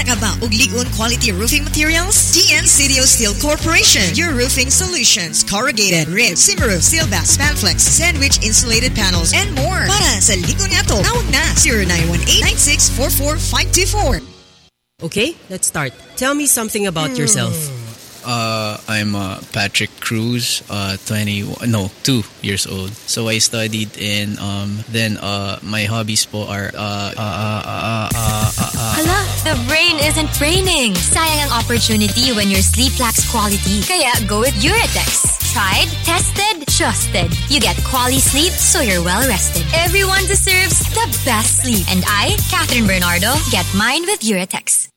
Nangita ka ba og ligon quality roofing materials? DN Studio Steel Corporation, your roofing solutions, corrugated, ribs, Cimaroof, Sealbass, Spanflex, sandwich insulated panels, and more. Para sa ligon nga to, tawag na 0918-9644-524. Okay, let's start. Tell me something about yourself. I'm Patrick Cruz, 2 years old. So I studied in then my hobbies po are Hala, the brain isn't braining. Sayang ang opportunity when your sleep lacks quality. Kaya go with Uratex. Tried, tested, trusted. You get quality sleep so you're well rested. Everyone deserves the best sleep. And I, Catherine Bernardo, get mine with Uratex.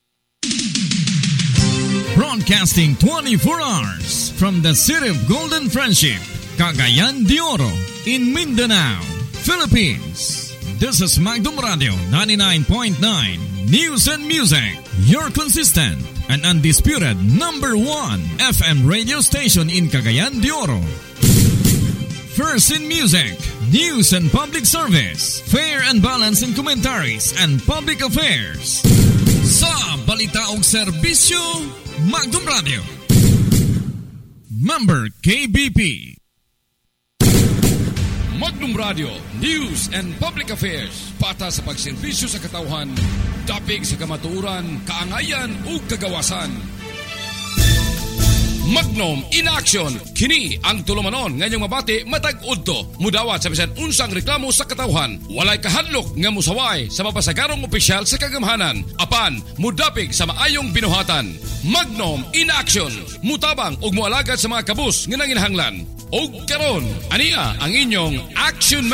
Broadcasting 24 hours from the city of Golden Friendship, Cagayan de Oro, in Mindanao, Philippines. This is Magdum Radio 99.9 News and Music, your consistent and undisputed number 1 FM radio station in Cagayan de Oro. First in music, news and public service, fair and balanced in commentaries and public affairs. Sa balita og serbisyo, Magdum Radio. Member KBP. Magdum Radio, News and Public Affairs. Pata sa pagserbisyo sa katawhan, dapig sa kamatuoran, kaangayan ug kagawasan. Magnum in action. Kini ang tulumanon ngayong mabati matag udto. Mudawat sa bisan unsang reklamo sa katawhan. Walay kahadlok nga musaway sa mapasagarong opisyal sa kagamhanan. Apan mudapig sa maayong binuhatan. Magnum in action. Mutabang ug moalagad sa mga kabus nga nanginahanglan. Og karon, ania ang inyong action